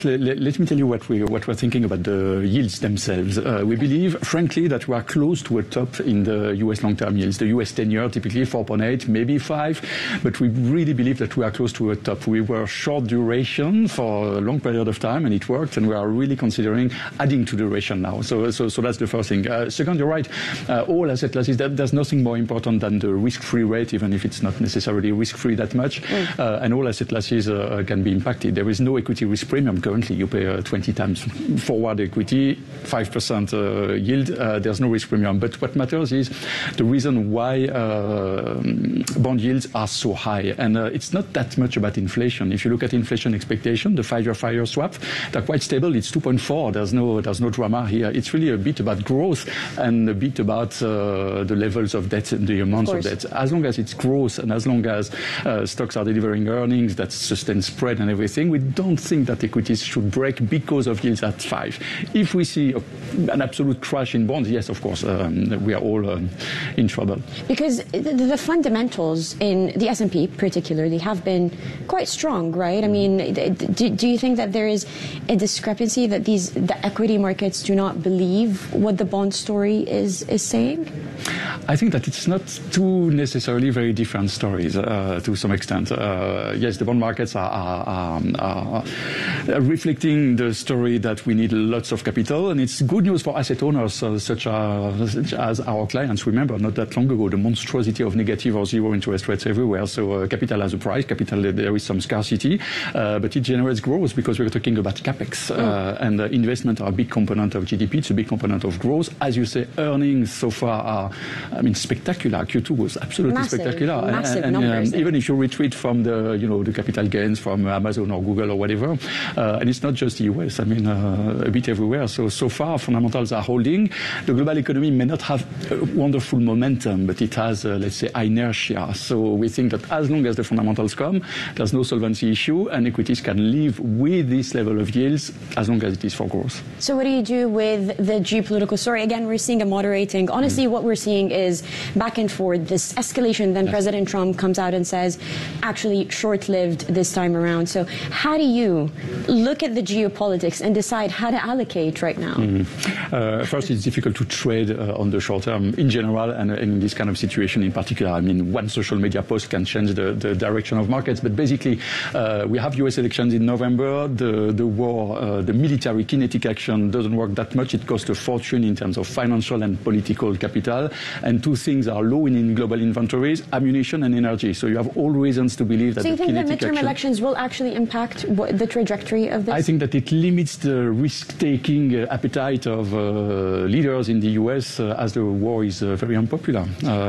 Let me tell you what we're thinking about the yields themselves. We believe, frankly, that we are close to a top in the U.S. long-term yields. The U.S. 10-year typically 4.8, maybe 5, but we really believe that we are close to a top. We were short duration for a long period of time, and it worked, and we are really considering adding to duration now. So that's the first thing. Second, you're right. All asset classes, there's nothing more important than the risk-free rate, even if it's not necessarily risk-free that much. And all asset classes can be impacted. There is no equity risk premium. Currently, you pay 20 times forward equity, 5% yield. There's no risk premium. But what matters is the reason why bond yields are so high. And it's not that much about inflation. If you look at inflation expectation, the 5-year fire swap, they're quite stable. It's 2.4. There's no drama here. It's really a bit about growth and a bit about the levels of debt and the amounts of debt. As long as it's growth and as long as stocks are delivering earnings that sustain spread and everything, we don't think that equities should break because of yields at 5. If we see an absolute crash in bonds, yes, of course, we are all in trouble. Because the fundamentals in the S&P particularly have been quite strong, right? I mean, do you think that there is a discrepancy that the equity markets do not believe what the bond story is saying? I think that it's not two necessarily very different stories to some extent. Yes, the bond markets are reflecting the story that we need lots of capital, and it's good news for asset owners such as our clients. Remember, not that long ago, the monstrosity of negative or zero interest rates everywhere. So capital has a price. Capital, there is some scarcity, but it generates growth because we're talking about capex, and investment are a big component of GDP. It's a big component of growth. As you say, earnings so far are, spectacular. Q2 was absolutely spectacular. Massive numbers. Even if you retreat from the capital gains from Amazon or Google or whatever, and it's not just the US, a bit everywhere. So far, fundamentals are holding. The global economy may not have wonderful momentum, but it has, let's say, inertia. So we think that as long as the fundamentals come, there's no solvency issue, and equities can live with this level of yields as long as it is for growth. So what do you do with the geopolitical story? Again, we're seeing a moderating. Honestly, what we're seeing is back and forth, this escalation. Then President Trump comes out and says, actually short-lived this time around. So how do you look at the geopolitics and decide how to allocate right now? First, it's difficult to trade on the short term in general, and in this kind of situation in particular. One social media post can change the direction of markets. But basically, we have US elections in November. The war, the military kinetic action doesn't work that much. It costs a fortune in terms of financial and political capital. And two things are low in global inventories: ammunition and energy. So you have all reasons to believe that. So you think that midterm elections will actually impact the trajectory of this? I think that it limits the risk-taking appetite of leaders in the US as the war is very unpopular.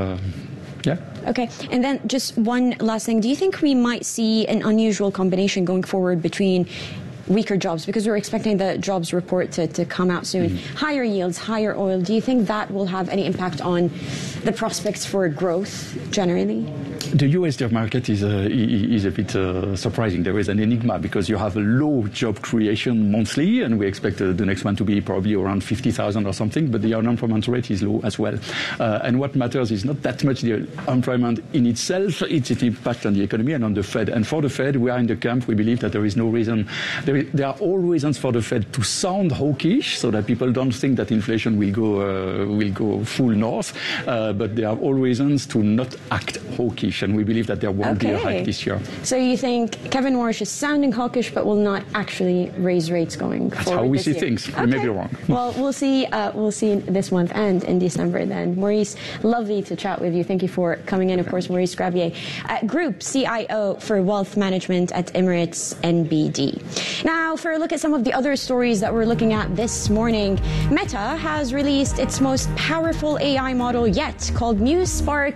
Yeah. Okay. And then just one last thing. Do you think we might see an unusual combination going forward between weaker jobs, because we're expecting the jobs report to come out soon, higher yields, higher oil? Do you think that will have any impact on the prospects for growth generally? The US job market is a bit surprising. There is an enigma because you have a low job creation monthly, and we expect the next one to be probably around 50,000 or something, but the unemployment rate is low as well. And what matters is not that much the unemployment in itself, it's its impact on the economy and on the Fed. And for the Fed, we are in the camp. We believe that there is no reason. There are all reasons for the Fed to sound hawkish, so that people don't think that inflation will go full north. But there are all reasons to not act hawkish, and we believe that there won't be a hike this year. So you think Kevin Warsh is sounding hawkish, but will not actually raise rates going forward? That's how we see things. We may be wrong. Well, we'll see this month and in December then. Maurice, lovely to chat with you. Thank you for coming in. Of course, Maurice Grabier, Group CIO for Wealth Management at Emirates NBD. Now, for a look at some of the other stories that we're looking at this morning, Meta has released its most powerful AI model yet, called Muse Spark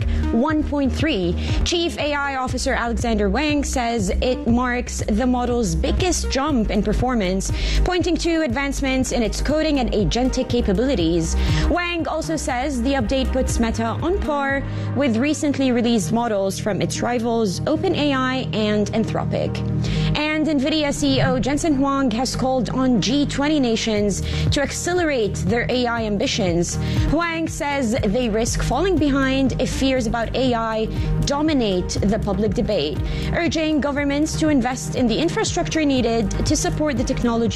1.3. Chief AI Officer Alexander Wang says it marks the model's biggest jump in performance, pointing to advancements in its coding and agentic capabilities. Wang also says the update puts Meta on par with recently released models from its rivals OpenAI and Anthropic. And And NVIDIA CEO Jensen Huang has called on G20 nations to accelerate their AI ambitions. Huang says they risk falling behind if fears about AI dominate the public debate, urging governments to invest in the infrastructure needed to support the technology